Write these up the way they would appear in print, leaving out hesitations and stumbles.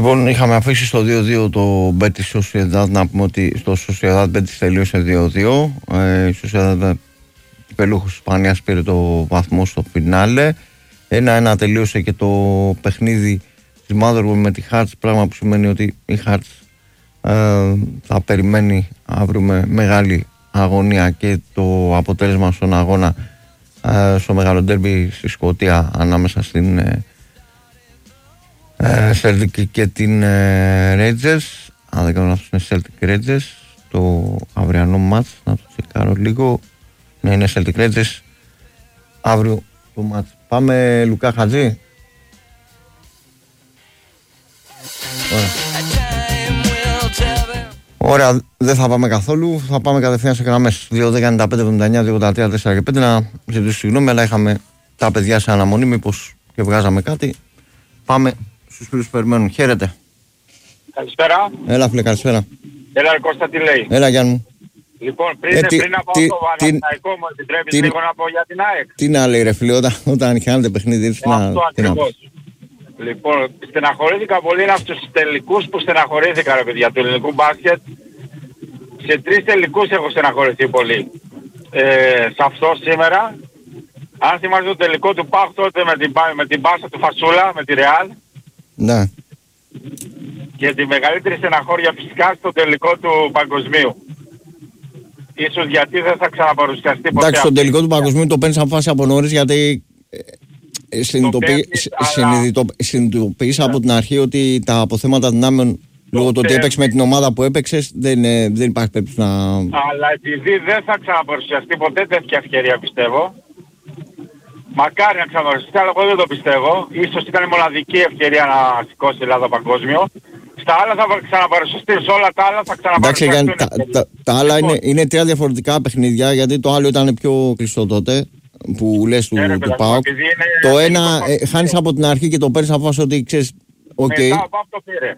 Λοιπόν, είχαμε αφήσει στο 2-2 το Μπέτις Σοσιεδάδ. Να πούμε ότι στο Σοσιεδάδ Μπέτις τελείωσε 2-2. Η Σοσιεδάδ Πελούχος Ισπανίας πήρε το βαθμό στο φινάλε. 1-1 τελείωσε και το παιχνίδι της Motherwell με τη Hearts, πράγμα που σημαίνει ότι η Hearts θα περιμένει αύριο με μεγάλη αγωνία και το αποτέλεσμα στον αγώνα στο μεγάλο ντέρμπι στη Σκωτία ανάμεσα στην Celtic και την Rangers. Αν δεν κάνω λάθος είναι Celtic Rangers το αυριανό μάτς, να το τσεκάρω λίγο. Ναι, είναι Celtic Rangers αύριο το μάτς. Πάμε Λουκά Χατζή. Ωραία, δεν θα πάμε καθόλου. Θα πάμε κατευθείαν σε γραμμές 2.95, 79, 2.83, 4 και 5. Να ζητήσω συγγνώμη, αλλά είχαμε τα παιδιά σε αναμονή. Μήπως και βγάζαμε κάτι. Πάμε στους φίλους που περιμένουν. Χαίρετε. Καλησπέρα. Έλα, φίλε, καλησπέρα. Έλα, Κώστα, τι λέει. Έλα, Γιάννη μου. Λοιπόν, πριν να πάω στο Παναθηναϊκό, μου επιτρέπεις λίγο να πω για την ΑΕΚ. Τι να λέει, ρε φίλε, όταν χάνετε παιχνίδι, αυτό ακριβώς. Λοιπόν, στεναχωρήθηκα πολύ, είναι αυτούς τους τελικούς που στεναχωρήθηκα, ρε παιδιά, του ελληνικού μπάσκετ. Σε 3 τελικούς έχω στεναχωρηθεί πολύ. Σε αυτό σήμερα, αν θυμάστε το τελικό του ΠΑΟΚ τότε με την μπάσα του Φασούλα, με τη Ρεάλ. Ναι. Και τη μεγαλύτερη στεναχώρια φυσικά στο τελικό του παγκοσμίου. Ίσως γιατί δεν θα ξαναπαρουσιαστεί ποτέ. Εντάξει, στο τελικό του παγκοσμίου το παίρνεις αποφάση από νωρίς, γιατί συνειδητοποίησα από την αρχή ότι τα αποθέματα δυνάμεων λόγω του ότι έπαιξε με την ομάδα που έπαιξες δεν υπάρχει περίπτωση να... Αλλά επειδή δεν θα ξαναπαρουσιαστεί ποτέ τέτοια ευκαιρία, πιστεύω. Μακάρι να ξαναπαρουσιαστεί, αλλά εγώ δεν το πιστεύω. Ίσως ήταν η μοναδική ευκαιρία να σηκώσει η Ελλάδα παγκόσμιο. Στα άλλα θα ξαναπαρουσιαστεί, σε όλα τα άλλα θα ξαναπαρουσιαστούν. Εντάξει, τα άλλα είναι 3 διαφορετικά παιχνίδια, γιατί το άλλο ήταν πιο κλειστό τότε, που λες του ΠΑΟΚ. Το ένα χάνεις από την αρχή και το παίρνεις απόφαση ότι ξέρεις, οκ. Μετά ο ΠΑΟΚ το πήρε.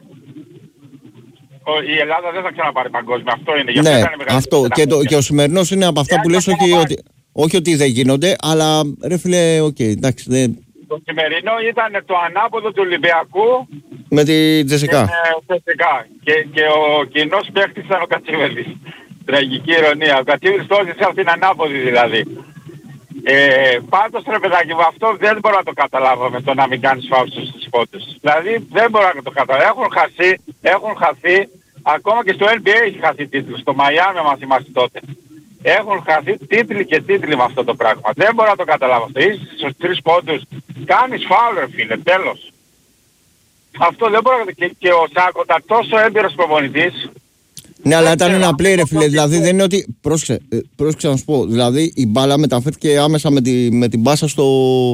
Η Ελλάδα δεν θα ξαναπάρει παγκόσμιο, αυτό είναι. Ναι, αυτό. Και ο σημερινός είναι από αυτά που λες, όχι ότι δεν γίνονται, αλλά ρε φίλε, οκ, εντάξει. Το σημερινό ήταν το ανάποδο του Ολυμπιακού με τη Τζεσικά. Και ο κοινός παίχτης ήταν ο Κατσίβελης. Τραγική ηρωνία. Ο Κατσίβελης το έζησε αυτήν την ανάποδη δηλαδή. Πάντως ρε παιδάκι, αυτό δεν μπορώ να το καταλάβω με το να μην κάνεις φάουλ στους πόντους. Δηλαδή δεν μπορώ να το καταλάβω. Έχουν χαθεί, ακόμα και στο NBA έχει χαθεί τίτλους. Στο Μαϊάμι, αν θυμάστε τότε. Έχουν χαθεί τίτλοι και τίτλοι με αυτό το πράγμα. Δεν μπορώ να το καταλάβω αυτό. Είσαι στους 3 πόντους, κάνεις φάουλ ρε φίλε, τέλος. Αυτό δεν μπορώ να... Και ο Σάκοτα τόσο έμπειρος προπονητής. Ναι, αλλά ήταν ένα play ρε φίλε, δηλαδή δεν είναι ότι... Πρόσεξε να σου πω, δηλαδή η μπάλα μεταφέρθηκε άμεσα με την μπάσα στο...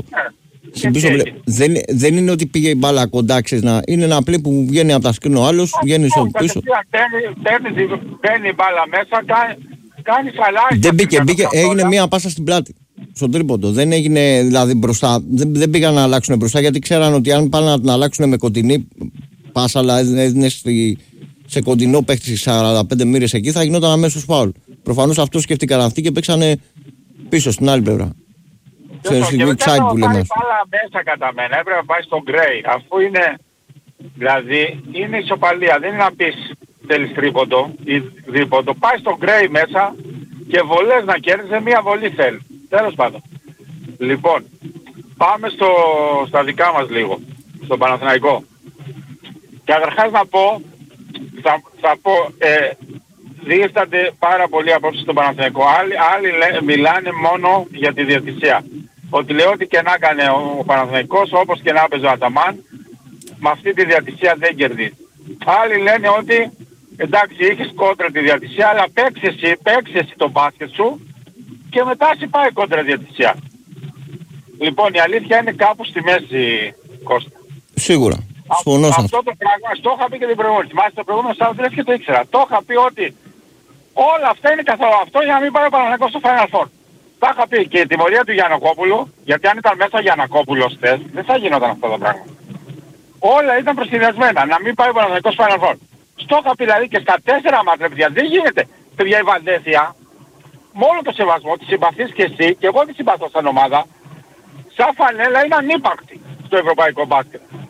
Δεν είναι ότι πήγε η μπάλα κοντά, ξέρεις, είναι ένα play που βγαίνει από τα σκριν ο άλλος, βγαίνει στο πίσω. Μπαίνει η μπάλα μέσα, κάνει σαλάκι. Δεν μπήκε, έγινε μία πάσα στην πλάτη. Στον τρίποντο. Δεν έγινε δηλαδή μπροστά. Δεν πήγαν να αλλάξουν μπροστά, γιατί ξέραν ότι αν πάνε να την αλλάξουν με κοντινή πάσα, αλλά έδινε σε κοντινό παίχτη 45 μοίρες εκεί, θα γινόταν αμέσως φάουλ. Προφανώς αυτό σκέφτηκαν αυτοί και παίξανε πίσω στην άλλη πλευρά. Σε weak side που λέμε. Πάλα μέσα κατά μένα. Έπρεπε να πάει στον Γκρέι. Αφού είναι. Δηλαδή είναι ισοπαλία. Δεν είναι να πεις θέλεις τρίποντο ή δίποντο. Πάει στον Γκρέι μέσα και βολές να κέρδισε, μία βολή θέλει. Τέλος πάντων. Λοιπόν, πάμε στα δικά μας λίγο. Στον Παναθηναϊκό. Καταρχάς να πω, θα πω, δίστανται πάρα πολύ απόψε στον Παναθηναϊκό. Άλλοι μιλάνε μόνο για τη διαιτησία. Ότι λέω ότι και να έκανε ο Παναθηναϊκός, όπως και να έπαιζε ο Αταμάν, με αυτή τη διαιτησία δεν κερδίζει. Άλλοι λένε ότι εντάξει, είχες κόντρα τη διαιτησία, αλλά παίξε εσύ το μπάσκετ σου και μετά σου πάει κόντρα διαιτησία. Λοιπόν, η αλήθεια είναι κάπου στη μέση, Κώστα. Σίγουρα. Αυτό το πράγμα, το είχα πει και την προηγούμενη. Θυμάστε το προηγούμενο Σάββατο και το ήξερα. Το είχα πει ότι όλα αυτά είναι καθόλου αυτό για να μην πάει ο Παναθηναϊκός στο Final Four. Τα είχα πει και η τιμωρία του Γιαννακόπουλου, γιατί αν ήταν μέσα ο Γιαννακόπουλος χθες, δεν θα γινόταν αυτό το πράγμα. Όλα ήταν προσυνδυασμένα, να μην πάει ο Παναθηναϊκός στο Final Four. Στο είχα πει δηλαδή και στα 4 μάτια, παιδιά, δεν γίνεται. Παιδιά, η Βαλένθια, με όλο το σεβασμό, τη συμπαθείς και εσύ, και εγώ τη συμπαθώ σαν ομάδα, σαν φανέλα είναι ανύπαρκτη στο ευρωπαϊκό μπάσκετ.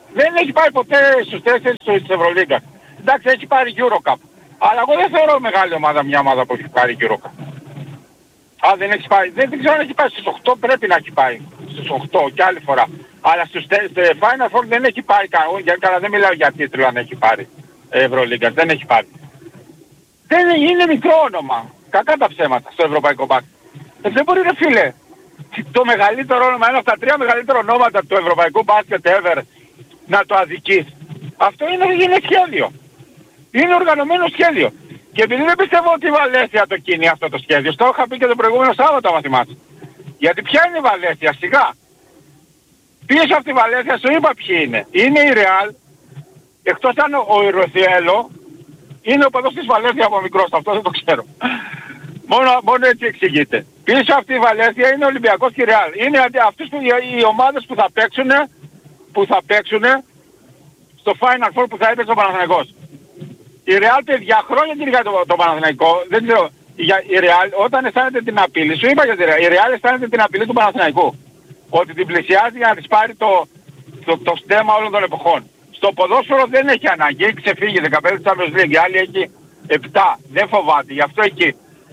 Δεν έχει πάει ποτέ στους 4 της Ευρωλίγκα. Εντάξει, έχει πάρει EuroCup. Αλλά εγώ δεν θεωρώ μεγάλη ομάδα μια ομάδα που έχει πάρει EuroCup. Δεν έχει πάει. Δεν ξέρω αν έχει πάει στους 8, πρέπει να έχει πάει. Στους 8 και άλλη φορά. Αλλά στους Final Four δεν έχει πάρει κανένα. Δεν μιλάω για τίτλο αν έχει πάρει Ευρωλίγκα. Δεν έχει πάρει. Δεν είναι μικρό όνομα. Κακά τα ψέματα στο ευρωπαϊκό μπάσκετ. Δεν μπορεί ρε φίλε. Το μεγαλύτερο όνομα, ένα από τα 3 μεγαλύτερα ονόματα του ευρωπαϊκού μπάσκετ ever να το αδικείς. Αυτό είναι σχέδιο. Είναι οργανωμένο σχέδιο. Και επειδή δεν πιστεύω ότι η Βαλένθια το κίνει αυτό το σχέδιο, το είχα πει και το προηγούμενο Σάββατο αν θυμάσαι. Γιατί ποια είναι η Βαλένθια, σιγά. Πίσω από τη Βαλένθια σου είπα ποιοι είναι. Είναι η Ρεάλ, εκτός αν ο Ιρουθιέλο είναι ο παδός της Βαλένθια από μικρός, αυτό δεν το ξέρω. Μόνο έτσι εξηγείται. Πίσω από τη Βαλένθια είναι ο Ολυμπιακός και η Ρεάλ. Είναι αυτές οι ομάδες που θα παίξουν στο Final Four που θα έπαιξε ο Παναθηναϊκός. Η Ρεάλ για χρόνια κυνηγάει το Παναθηναϊκό. Δεν ξέρω. Η Ρεάλ όταν αισθάνεται την απειλή, σου είπα για τη Ρεάλ, η Ρεάλ αισθάνεται την απειλή του Παναθηναϊκού. Ότι την πλησιάζει για να της πάρει το στέμμα όλων των εποχών. Στο ποδόσφαιρο δεν έχει ανάγκη. Έχει ξεφύγει 15 της Champions League, η άλλη έχει 7. Δεν φοβάται. Γι' αυτό εκεί.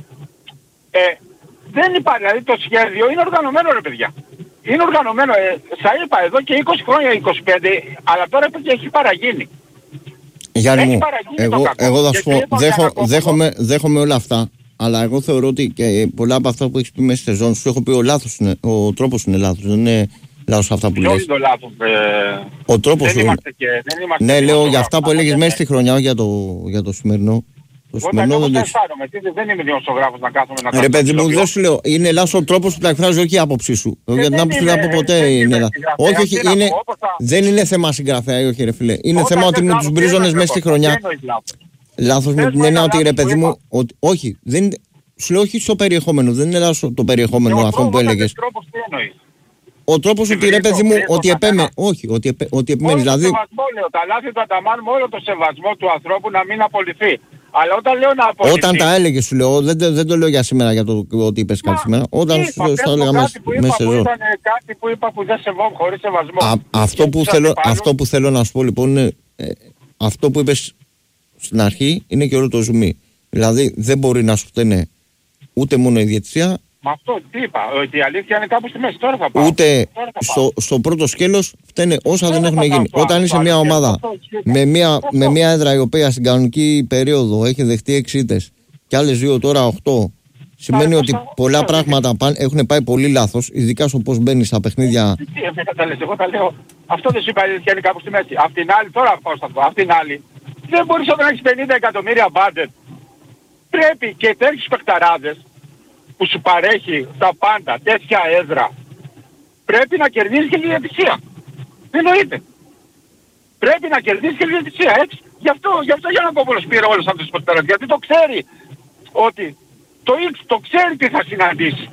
Δεν υπάρχει. Δηλαδή το σχέδιο είναι οργανωμένο ρε παιδιά. Είναι οργανωμένο. Σας είπα εδώ και 20 χρόνια, 25, αλλά τώρα έχει παραγίνει. Γιάννη μου, εγώ θα σου πω, δέχομαι όλα αυτά, αλλά εγώ θεωρώ ότι και πολλά από αυτά που έχεις πει μέσα στη σεζόν σου έχω πει ο τρόπος είναι λάθος, δεν είναι λάθος αυτά που λες. Ποιο είναι το λάθος, ο τρόπος δεν είμαστε ναι, λέω για αυτά που έλεγες μέσα στη χρονιά, για το σημερινό. Δεν είμαι δημοσιογράφος να κάθομαι να ρε παιδί μου, δεν σου λέω, είναι λάθος ο τρόπος που τα εκφράζω, όχι η άποψή σου. Για την άποψη δεν θα πω ποτέ είναι λάθος. Όχι, δεν είναι θέμα συγγραφέα, όχι ρε φίλε. Είναι θέμα ότι με τους μπρίζονες μέσα στη χρονιά. Λάθος με την έννοια ότι ρε παιδί μου, όχι, σου λέω όχι στο περιεχόμενο, δεν είναι λάθος το περιεχόμενο αυτό που έλεγες. Ο τρόπος ότι ρε παιδί μου, ότι επιμένεις, δηλαδή. Τα λάθη του Αταμάν με όλο το σεβασμό του ανθρώπου να μην απολυθεί. Αλλά όταν λέω να απολυθεί. Όταν τα έλεγες σου λέω, δεν το λέω για σήμερα για το ότι είπες κάτι σήμερα. Όταν σου το έλεγα μέσα σε ζωή. Ήταν κάτι που είπα που δεν σεβόμαι χωρίς σεβασμό. Αυτό που θέλω να σου πω λοιπόν είναι αυτό που είπες στην αρχή είναι και όλο το ζουμί. Δηλαδή δεν μπορεί να σου φταίνε ούτε μόνο η διαιτησία. Μα αυτό τι είπα, ότι η αλήθεια είναι κάπου στη μέση. Τώρα θα πάω. Ούτε στο πρώτο σκέλος φταίνε όσα δεν έχουν γίνει. Όταν είσαι μια ομάδα με μια έδρα η οποία στην κανονική περίοδο έχει δεχτεί 6 ήττες και άλλες 2 τώρα 8, σημαίνει ότι πολλά πράγματα έχουν πάει πολύ λάθος, ειδικά στο πώς μπαίνεις στα παιχνίδια. Εγώ τα λέω, αυτό δεν σου είπα, η αλήθεια είναι κάπου στη μέση. Απ' την άλλη, τώρα πάω στα αυτό, απ' την άλλη, δεν μπορείς όταν έχεις 50 εκατομμύρια μπάντετ, πρέπει και τέτοιους παιχταράδες που σου παρέχει τα πάντα, τέτοια έδρα, πρέπει να κερδίσεις και τη διαιτησία. Δεν εννοείται. Πρέπει να κερδίσεις και τη διαιτησία, έτσι. Γι' αυτό Γιαννακόπουλος πήρε όλους αυτούς τους παιχταράδες, γιατί το ξέρει ότι το ξέρει τι θα συναντήσει.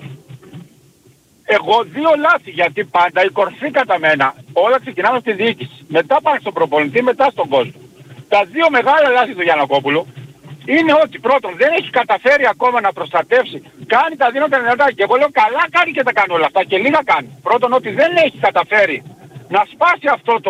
Εγώ 2 λάθη, γιατί πάντα η κορφή κατά μένα, όλα ξεκινάμε στη διοίκηση. Μετά πάνε στον προπονητή, μετά στον κόσμο. Τα 2 μεγάλα λάθη του Γιαννακόπουλου είναι ότι πρώτον δεν έχει καταφέρει ακόμα να προστατεύσει, κάνει τα δίνοντα δυνατά και εγώ λέω καλά κάνει και τα κάνει όλα αυτά και λίγα κάνει. Πρώτον ότι δεν έχει καταφέρει να σπάσει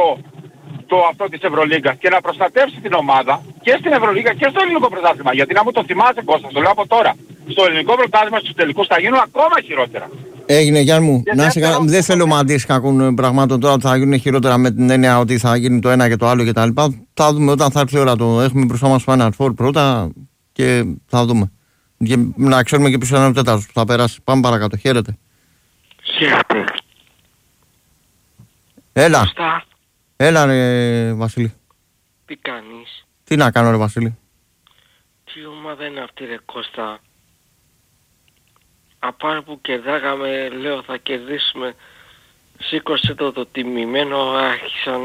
αυτό της Ευρωλίγκας και να προστατεύσει την ομάδα και στην Ευρωλίγκα και στο ελληνικό πρωτάθλημα. Γιατί να μου το θυμάσαι Κώστα, το λέω από τώρα. Στο ελληνικό πρωτάθλημα στους τελικούς θα γίνουν ακόμα χειρότερα. Έγινε Γιάννη μου, δεν θέλω με αντίστοιχα πραγμάτων τώρα ότι θα γίνουν χειρότερα με την έννοια ότι θα γίνει το ένα και το άλλο κτλ. Θα δούμε όταν θα έρθει η ώρα, το έχουμε μπροστά μας Final Four πρώτα και θα δούμε. Και να ξέρουμε και ποιος είναι ο τέταρτος που θα περάσει. Πάμε παρακάτω, χαίρετε. Χαίρετε. Έλα ρε Βασίλη. Τι κάνεις? Τι να κάνω ρε Βασίλη? Τι ομάδα είναι αυτή ρε Κώστα? Απάρ που κερδάγαμε, λέω θα κερδίσουμε, σήκωσε το τιμημένο, άρχισαν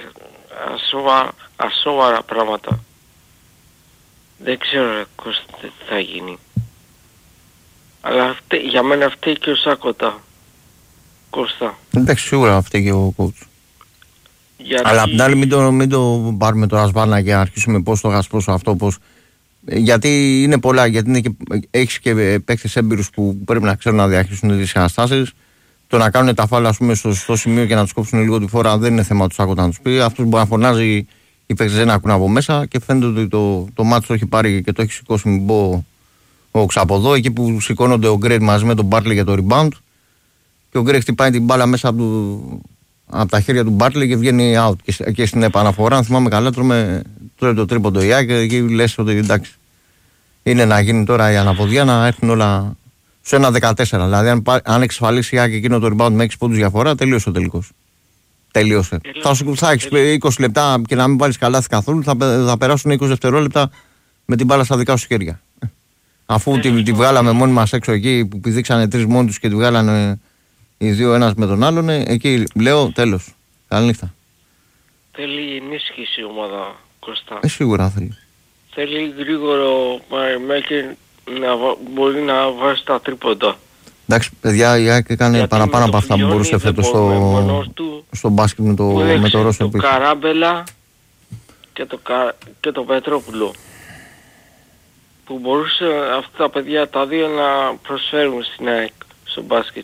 ασόβαρα πράγματα. Δεν ξέρω ρε Κώστα τι θα γίνει. Αλλά για μένα φταίει και ο Σάκοτα, Κώστα. Εντάξει, σίγουρα φταίει και ο coach. Αλλά απ' την άλλη μην το πάρουμε τώρα σβάρνα και αρχίσουμε πώς το γασπρόσο αυτό, πώς. Γιατί είναι πολλά, γιατί έχεις και παίκτες έμπειρους που πρέπει να ξέρουν να διαχειριστούν τις καταστάσεις. Το να κάνουν τα φάουλα, ας πούμε, στο σωστό σημείο και να τους κόψουν λίγο τη φόρα δεν είναι θέμα του Σάκοτα να τους πει. Αυτός μπορεί να φωνάζει, οι παίκτες δεν ακούν από μέσα και φαίνεται ότι το μάτσο το έχει πάρει και το έχει σηκώσει, μην πω, ο Ξαποδό, εκεί που σηκώνονται ο Γκρέι μαζί με τον Μπάρτλε για το rebound. Και ο Γκρέι χτυπάει την μπάλα μέσα από τα χέρια του Μπάρτλε και βγαίνει out. Και στην επαναφορά, αν θυμάμαι καλά, τρώει το τρίποντο η ΑΕΚ και εκεί λες ότι εντάξει. Είναι να γίνει τώρα η αναποδιά να έρθουν όλα στο 1-14. Δηλαδή, αν εξασφαλίσει η ΑΕΚ εκείνο το rebound με 6 πόντους διαφορά, τελείωσε ο τελικός. Τελείωσε. Θα έχεις 20 λεπτά και να μην βάλεις καλάθι καθόλου, θα περάσουν 20 δευτερόλεπτα με την μπάλα στα δικά σου χέρια. Αφού τη βγάλαμε μόνοι μας έξω εκεί που πηδήξανε 3 μόνοι τους και τη βγάλανε οι δύο ένας με τον άλλον, εκεί λέω τέλος. Καληνύχτα. Θέλει ενίσχυση η ομάδα, Κώστα. Σίγουρα θέλει. Θέλει γρήγορο Μαριμέκερ να μπορεί να βάζει τα τρίποντα. Εντάξει, παιδιά, η ΑΕΚ έκανε παραπάνω από αυτά που μπορούσε φέτος στο μπάσκετ με το Ρώσο. Το Καράμπελα και το Πετρόπουλο. Που μπορούσε αυτά τα παιδιά τα δύο να προσφέρουν στην ΑΕΚ στο μπάσκετ.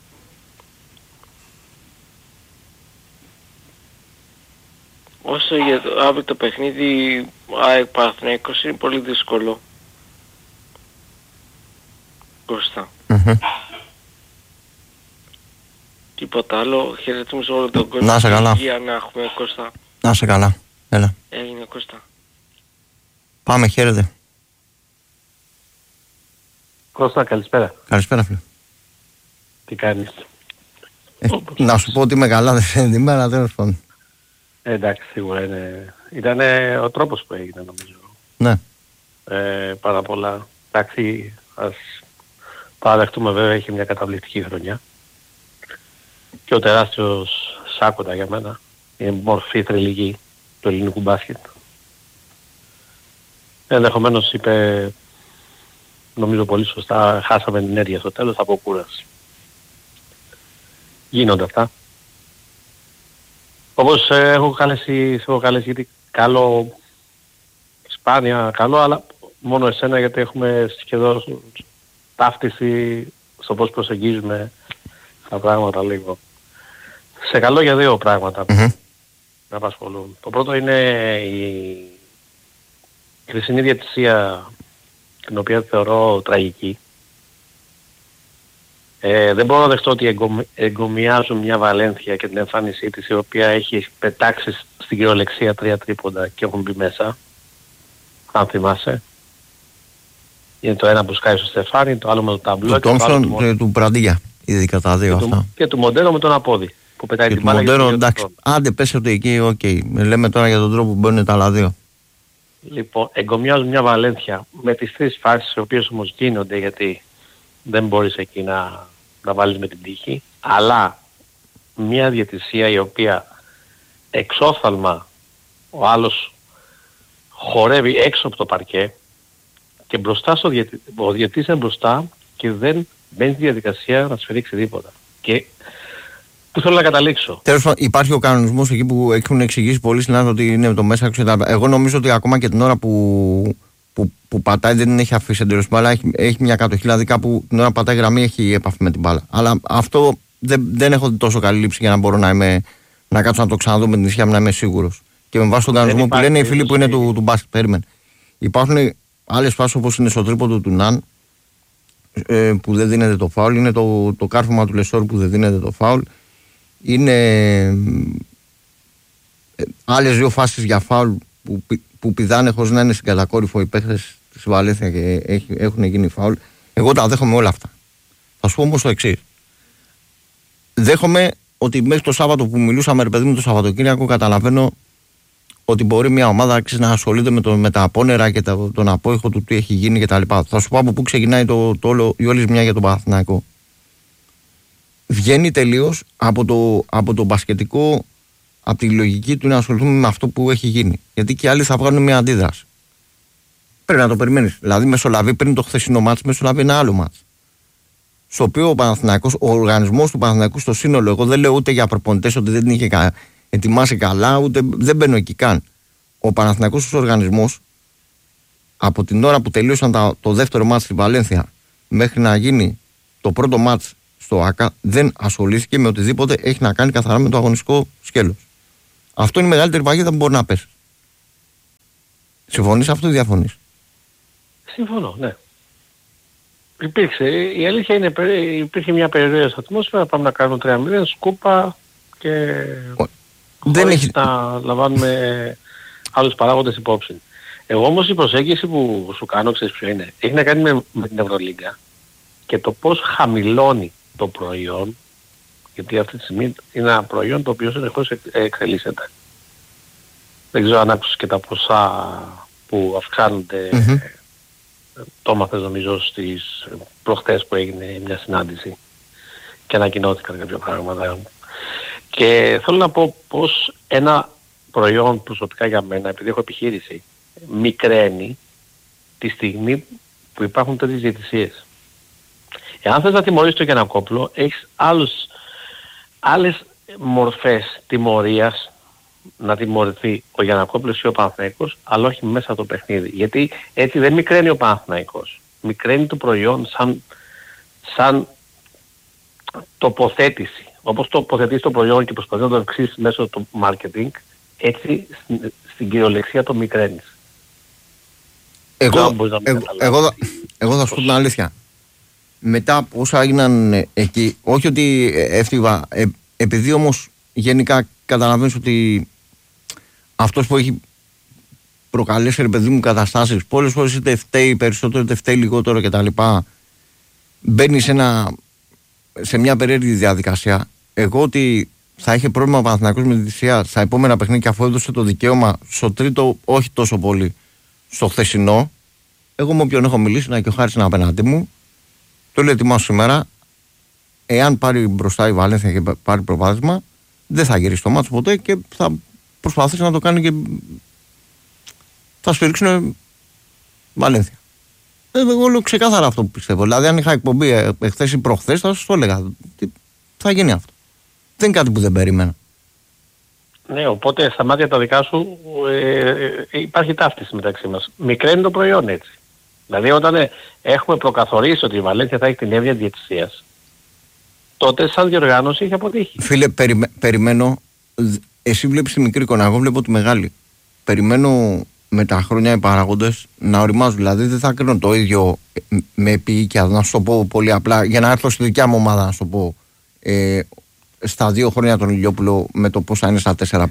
Όσο για αύριο το παιχνίδι ΑΕΚ Παναθηναϊκός είναι πολύ δύσκολο. Κώστα. Τίποτα άλλο. Χαιρετούμε σε όλο τον κόσμο. Να σε καλά. Για να έχουμε, Κώστα. Να σε καλά. Έλα. Έγινε, Κώστα. Πάμε, χαίρετε. Κώστα, καλησπέρα. Καλησπέρα, φίλε. Τι κάνεις? Να σου πω ότι είμαι καλά, δεν είναι την μέρα, τέλος πάντων. Εντάξει, σίγουρα ήταν ο τρόπος που έγινε, νομίζω. Ναι. Πάρα πολλά. Εντάξει, ας παραδεχτούμε, βέβαια, είχε μια καταπληκτική χρονιά. Και ο τεράστιος Σάκοτα για μένα είναι μορφή θρυλική του ελληνικού μπάσκετ. Ενδεχομένως είπε, νομίζω πολύ σωστά, χάσαμε την ενέργεια στο τέλος από κούραση. Γίνονται αυτά. Όπως έχω καλέσει γιατί καλό, σπάνια καλό, αλλά μόνο εσένα γιατί έχουμε σχεδόν ταύτιση στο πώς προσεγγίζουμε τα πράγματα λίγο. Σε καλό για δύο πράγματα που να απασχολούν. Το πρώτο είναι η χρυσινή διαιτησία, την οποία θεωρώ τραγική. Δεν μπορώ να δεχτώ ότι εγκομιάζουν μια Βαλένθια και την εμφάνισή της, η οποία έχει πετάξει στην κυριολεξία 3 τρίποντα και έχουν μπει μέσα, αν θυμάσαι. Είναι το ένα που σκάει στο στεφάνι, το άλλο με το ταμπλό. Του Τόμσον και του Πραντίγια, ειδικά τα δύο αυτά. Και του Μοντέλο με τον Απόδη, που πετάει και την μπάλα. Μοντέλο, εντάξει, άντε πες ότι εκεί, λέμε τώρα για τον τρόπο που μπαίνουν τα άλλα δύο. Λοιπόν, εγκομιάζουν μια Βαλένθια με τις 3 φάσεις, οι οποίες όμως γίνονται, γιατί δεν μπορείς εκεί να βάλεις με την τύχη, αλλά μια διαιτησία η οποία εξόφθαλμα ο άλλος χορεύει έξω από το παρκέ και μπροστά ο διαιτητής είναι μπροστά και δεν μπαίνει στη διαδικασία να σφυρίξει τίποτα. Και πού θέλω να καταλήξω? Τέλος πάντων, υπάρχει ο κανονισμός εκεί που έχουν εξηγήσει πολλοί συνάδελφοι ότι είναι το μέσα έξω. Εγώ νομίζω ότι ακόμα και την ώρα που πατάει δεν έχει αφήσει εντελώς την μπάλα, έχει μια κατοχή, δηλαδή κάπου την ώρα που πατάει γραμμή έχει επαφή με την μπάλα. Αλλά αυτό δεν έχω τόσο καλή λήψη για να μπορώ να κάτσω να το ξαναδώ με την ισχύα μου, να είμαι σίγουρος. Και με βάση τον κανονισμό που λένε οι φίλοι που είναι του μπάσκετ, περίμενε. Υπάρχουν άλλες φάσεις όπως είναι στο τρίποντο του Ναν που δεν δίνεται το φάουλ, είναι το κάρφωμα του Λεσόρ που δεν δίνεται το φάουλ. Είναι άλλες δύο φάσεις για φάουλ που πηδάνε χωρίς να είναι στην κατακόρυφο οι παίχτες της Βαλένθια και έχουν γίνει φάουλ. Εγώ τα δέχομαι όλα αυτά. Θα σου πω όμως το εξής. Δέχομαι ότι μέχρι το Σάββατο που μιλούσαμε, ρε παιδί μου, το Σαββατοκύριακο, καταλαβαίνω ότι μπορεί μια ομάδα να ασχολείται με τα απόνερα και τον απόϊχο του τι έχει γίνει κτλ. Θα σου πω από πού ξεκινάει η όλη ζημιά για τον Παναθηναϊκό. Βγαίνει τελείως από το μπασκετικό, από τη λογική του να ασχοληθούμε με αυτό που έχει γίνει. Γιατί και οι άλλοι θα βγάλουν μια αντίδραση. Πρέπει να το περιμένεις. Δηλαδή, μεσολαβεί πριν το χθεσινό μάτς, μεσολαβεί ένα άλλο μάτς. Στο οποίο ο οργανισμός του Παναθηναϊκού στο σύνολο, εγώ δεν λέω ούτε για προπονητές ότι δεν την είχε ετοιμάσει καλά, ούτε δεν μπαίνω εκεί καν. Ο Παναθηναϊκός ως οργανισμός, από την ώρα που τελείωσαν το δεύτερο μάτς στη Βαλένθια μέχρι να γίνει το πρώτο μάτς στο ΆΚΑ δεν ασχολήθηκε με οτιδήποτε έχει να κάνει καθαρά με το αγωνιστικό σκέλος. Αυτό είναι η μεγαλύτερη παγίδα που μπορεί να πέσει. Συμφωνείς αυτό ή διαφωνείς? Συμφωνώ, ναι. Η αλήθεια είναι, υπήρχε μια περιοχή ατμόσφαιρα, πάμε να κάνουμε 3-0, σκούπα και δεν έχει να λαμβάνουμε άλλους παράγοντες υπόψη. Εγώ όμως η προσέγγιση που σου κάνω, ξέρεις ποιο είναι, έχει να κάνει με την Ευρωλίγκα και το πώς χαμηλώνει το προϊόν, γιατί αυτή τη στιγμή είναι ένα προϊόν το οποίο συνεχώς εξελίσσεται. Δεν ξέρω αν άκουσες και τα ποσά που αυξάνονται. Το έμαθες νομίζω στις προχτές που έγινε μια συνάντηση και ανακοινώθηκαν κάποια πράγματα. Και θέλω να πω πως ένα προϊόν προσωπικά για μένα, επειδή έχω επιχείρηση, μικραίνει τη στιγμή που υπάρχουν τέτοιες διαιτησίες. Εάν θες να τιμωρήσεις το Γιαννακόπουλο, έχεις άλλες μορφές τιμωρίας να τιμωρηθεί ο Γιαννακόπουλος ή ο Παναθηναϊκός, αλλά όχι μέσα το παιχνίδι. Γιατί έτσι δεν μικραίνει ο Παναθηναϊκός. Μικραίνει το προϊόν σαν τοποθέτηση. Όπως τοποθετείς το προϊόν και προσπαθείς να το αυξήσεις μέσω του marketing, έτσι στην κυριολεξία το μικραίνεις. Εγώ θα σου πω την αλήθεια. Μετά από όσα έγιναν εκεί, όχι ότι έφτιβα, επειδή όμως γενικά καταλαβαίνεις ότι αυτός που έχει προκαλέσει, ρε παιδί μου, καταστάσεις, πολλές φορές είτε φταίει περισσότερο είτε φταίει λιγότερο κτλ. Μπαίνει σε μια περίεργη διαδικασία. Εγώ ότι θα είχε πρόβλημα ο Παναθηναϊκός με τη θυσία στα επόμενα παιχνίδια, αφού έδωσε το δικαίωμα στο τρίτο, όχι τόσο πολύ στο χθεσινό. Εγώ με όποιον έχω μιλήσει, να και ο Χάρης είναι απέναντί μου, το λέω ετοιμάσου σήμερα. Εάν πάρει μπροστά η Βαλένθια και πάρει προβάδισμα, δεν θα γυρίσει το μάτσο ποτέ και θα προσπαθήσει να το κάνει και θα σφυρίξουν Βαλένθια. Εγώ λέω ξεκάθαρα αυτό που πιστεύω. Δηλαδή, αν είχα εκπομπή εχθές ή προχθές, θα σας το έλεγα. Θα γίνει αυτό. Δεν είναι κάτι που δεν περίμενα. Ναι, οπότε στα μάτια τα δικά σου υπάρχει ταύτιση μεταξύ μας. Μικραίνει το προϊόν έτσι. Δηλαδή, όταν έχουμε προκαθορίσει ότι η Βαλένθια θα έχει την έβδια διαιτησίας, τότε σαν διοργάνωση έχει αποτύχει. Φίλε, περιμένω. Εσύ βλέπεις τη μικρή εικόνα, εγώ βλέπω τη μεγάλη. Περιμένω με τα χρόνια οι παράγοντες να οριμάζουν. Δηλαδή δεν θα κρίνω το ίδιο με επίοικια, να σου το πω πολύ απλά, για να έρθω στη δικιά μου ομάδα, να σου το πω, στα 2 χρόνια τον Ηλιόπουλο με το πώς θα είναι στα 4-5.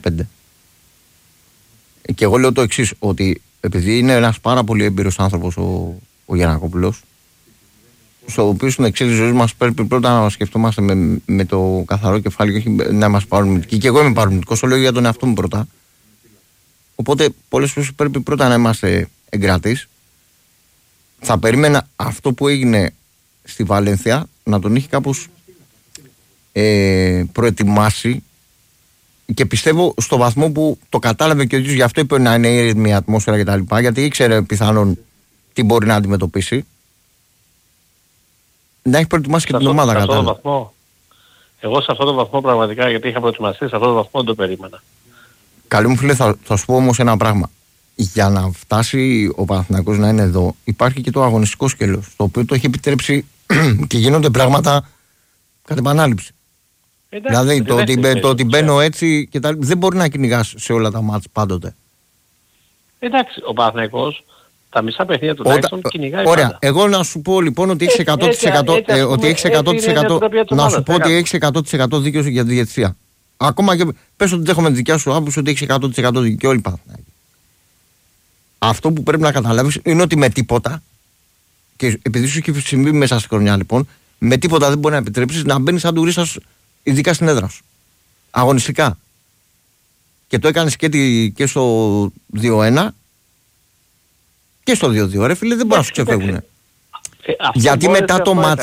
Και εγώ λέω το εξής, ότι επειδή είναι ένας πάρα πολύ έμπειρος άνθρωπος ο Γιαννακόπουλος, στο οποίο στην εξέλιξη ζωής μας πρέπει πρώτα να σκεφτόμαστε με το καθαρό κεφάλι και όχι να μας πάρουν μυντικοί. Και εγώ είμαι παρομυντικός, το λέω για τον εαυτό μου πρώτα. Οπότε πολλές φορές πρέπει πρώτα να είμαστε εγκρατείς. Θα περίμενα αυτό που έγινε στη Βαλένθια να τον είχε κάπως προετοιμάσει, και πιστεύω στο βαθμό που το κατάλαβε και ο ίδιος, γι' αυτό είπε να είναι μια ατμόσφαιρα κτλ. Γιατί ήξερε πιθανόν τι μπορεί να αντιμετωπίσει. Να έχει προετοιμάσει και την ομάδα κατά. Εγώ σε αυτόν τον βαθμό πραγματικά, γιατί είχα προετοιμαστεί, σε αυτόν τον βαθμό δεν το περίμενα. Καλή μου φίλε, θα σου πω όμως ένα πράγμα. Για να φτάσει ο Παναθηναϊκός να είναι εδώ, υπάρχει και το αγωνιστικό σκέλος, το οποίο το έχει επιτρέψει και γίνονται πράγματα κατ' επανάληψη. Δηλαδή το ότι μπαίνω έτσι και τα, δεν μπορεί να κυνηγάς σε όλα τα μάτς πάντοτε. Εντάξει, ο Παναθηναϊκός τα μισά παιχνίδια τουλάχιστον κυνηγάει. Ωραία, πάντα. Εγώ να σου πω λοιπόν ότι έχεις 100%, ότι έχεις 100%, να σου πω ότι έχεις 100% δίκαιο για τη διαιτησία. Ακόμα και πες ότι δέχομαι τη δικιά σου άποψη ότι έχεις 100% δίκαιο όλοι Παναθηναϊκοί. Αυτό που πρέπει να καταλάβεις είναι ότι με τίποτα, και επειδή σου έχει συμβεί μέσα στη χρονιά λοιπόν, με τίποτα δεν μπορεί να επιτρέψεις να μπαίνεις σαν τουρίστας, ειδικά στην έδρα σου. Αγωνιστικά. Και το έκανες και στο 2-1 και στο 2-2. Ρε φίλε, δεν μπορεί να σου ξεφεύγουν. Γιατί μετά το μάτς,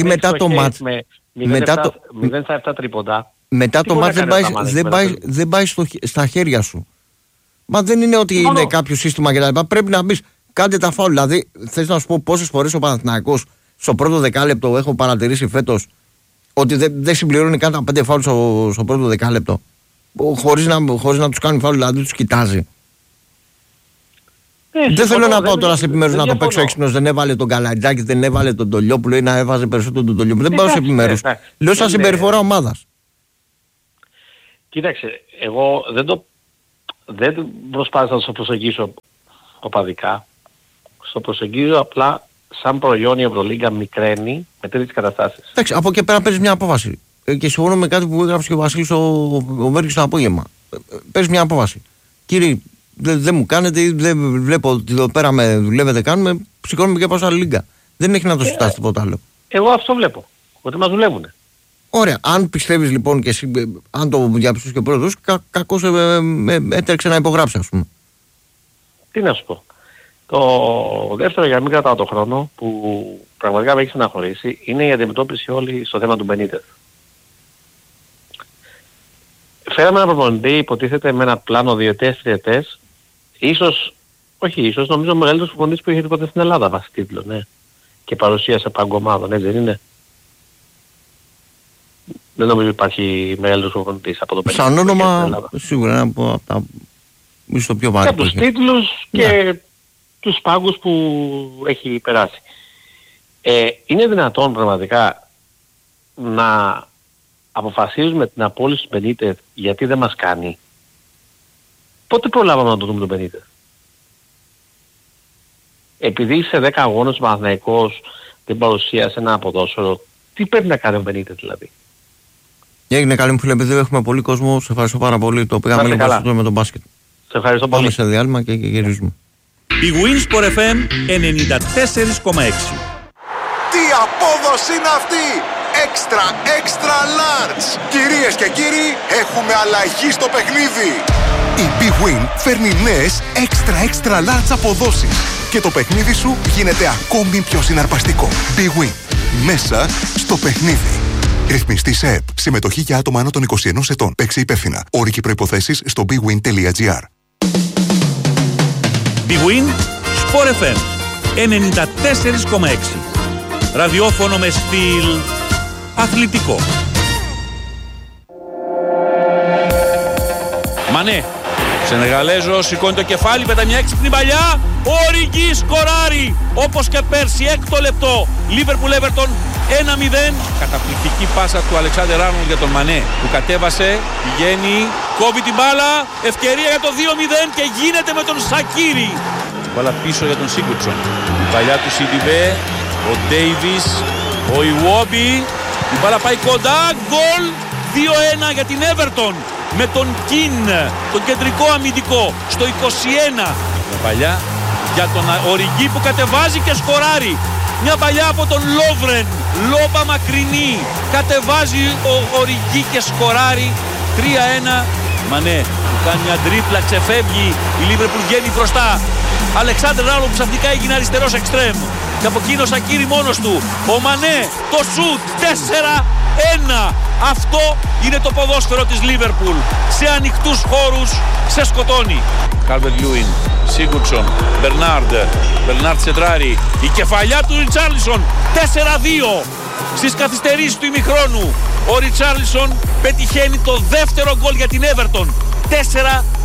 μετά το τρίποντα, μετά το μάτς δεν πάει στα χέρια σου. Μα δεν είναι ότι είναι κάποιο σύστημα κτλ. Πρέπει να μπεις, κάντε τα φάουλ. Δηλαδή, θες να σου πω πόσες φορές ο Παναθηναϊκός στο πρώτο δεκάλεπτο έχω παρατηρήσει φέτος ότι δεν συμπληρώνει καν τα 5 φάουλ στο πρώτο δεκάλεπτο. Χωρίς να τους κάνει φάουλ, δηλαδή τους κοιτάζει. Δεν θέλω να πάω τώρα σε επιμέρους να το παίξω έξυπνος. Δεν έβαλε τον Καλατζάκη, δεν έβαλε τον Τολιόπουλο ή να έβαζε περισσότερο τον Τολιόπουλο. Δεν πάω σε επιμέρους. Λέω σαν συμπεριφορά ομάδας. Κοίταξε, εγώ δεν προσπάθησα να το προσεγγίσω οπαδικά. Στο προσεγγίζω απλά σαν προϊόν η Ευρωλίγκα μικραίνει με τέτοιες καταστάσεις. Εντάξει, από εκεί πέρα παίρνεις μια απόφαση. Και συμφωνώ με κάτι που έγραψε και ο Βασίλης ο Βέρκης στο απόγευμα. Παίρνεις μια απόφαση. Κύριε, δεν μου κάνετε, δεν βλέπω ότι εδώ πέρα με δουλεύετε, κάνουμε, σηκώνουμε και πάω σε άλλη λίγκα. Δεν έχει να το συζητάς τίποτα άλλο. Εγώ αυτό βλέπω. Ότι μας δουλεύουνε. Ωραία. Αν πιστεύεις λοιπόν και εσύ, αν το διαπιστώσεις και ο πρόεδρος, κακώς έτρεξε να υπογράψει, ας πούμε. Τι να σου πω. Το δεύτερο, για να μην κρατάω το χρόνο, που πραγματικά με έχει στεναχωρήσει, είναι η αντιμετώπιση όλη στο θέμα του Μπενίτεθ. Φέραμε ένα προπονητή, υποτίθεται με ένα πλάνο 2-3 ίσως, νομίζω ο μεγαλύτερος προπονητής που είχε ποτέ στην Ελλάδα βάσει τίτλο, ναι. Και παρουσία σε παγκομάδων, έτσι δεν είναι? Δεν νομίζω υπάρχει μεγαλύτερος προπονητής από το Μπενίτεθ. Σαν όνομα, σίγουρα, από τα ίσως το πιο βάρη. Και από τους τίτλους και τους πάγκους που έχει περάσει. Είναι δυνατόν πραγματικά να αποφασίζουμε την απόλυση του Μπενίτεθ γιατί δεν μας κάνει? Πότε προλάβαμε να το δούμε τον Μπενίτεθ? Επειδή σε 10 αγώνες ο Παναθηναϊκός δεν παρουσίασε ένα ποδόσφαιρο, τι πρέπει να κάνει ο Μπενίτεθ δηλαδή? Έγινε καλή μου φίλε, επειδή έχουμε πολύ κόσμο, σε ευχαριστώ πάρα πολύ. Το πήγαμε λίγο στο με τον μπάσκετ. Σε ευχαριστώ πολύ. Πάμε σε διάλειμμα και γυρίζουμε. Η Winsport FM 94,6. Τι απόδοση είναι αυτή! Extra large! Κυρίες και κύριοι, έχουμε αλλαγή στο παιχνίδι! Η Big Win φέρνει νέες extra large αποδόσεις και το παιχνίδι σου γίνεται ακόμη πιο συναρπαστικό. Big Win. Μέσα στο παιχνίδι. Ρυθμιστή σε ΕΠ. Συμμετοχή για άτομα άνω των 21 ετών. Παίξε υπεύθυνα. Όροι και προϋποθέσεις στο bigwin.gr. Big Win Sport FM 94,6. Ραδιόφωνο με στυλ αθλητικό. Μανέ, Σενεγαλέζο σηκώνει το κεφάλι, πετά μια έξυπνη παλιά. Ο Οριγκή σκοράρει όπως και πέρσι, έκτο λεπτό. Λίβερπουλ Everton 1-0. Καταπληκτική πάσα του Αλεξάντερ Άρνολντ για τον Μανέ που κατέβασε, πηγαίνει, κόβει την μπάλα. Ευκαιρία για το 2-0 και γίνεται με τον Σακίρι. Μπάλα πίσω για τον Σίγκουρτσον. Η παλιά του Σιντιβέ, ο Ντέιβις, ο Ιουόμπι. Η μπάλα πάει κοντά, γκολ 2-1 για την Everton. Με τον Κιν, τον κεντρικό αμυντικό, στο 21. Μια παλιά για τον Οριγκή που κατεβάζει και σκοράρει. Μια παλιά από τον Λόβρεν, λόμπα μακρινή. Κατεβάζει ο Οριγκή και σκοράρει. 3-1. Μανέ που κάνει μια τρίπλα, ξεφεύγει. Η Λίβερπουλ βγαίνει μπροστά. Αλεξάντερ Άρνολντ που ξαφνικά έγινε αριστερός εξτρέμ. Και από εκείνο Σακίρι μόνος του. Ο Μανέ, το σουτ, 4-1. Αυτό είναι το ποδόσφαιρο της Λίβερπουλ. Σε ανοιχτούς χώρους, σε σκοτώνει. Κάλβερτ Λιούιν, Σίγκουρτσον, Μπερνάρντ σεντράρει. Η κεφαλιά του Ριτσάρλισον, 4-2. Στις καθυστερήσεις του ημιχρόνου, ο Ριτσάρλισον πετυχαίνει το δεύτερο γκολ για την Everton. 4-2.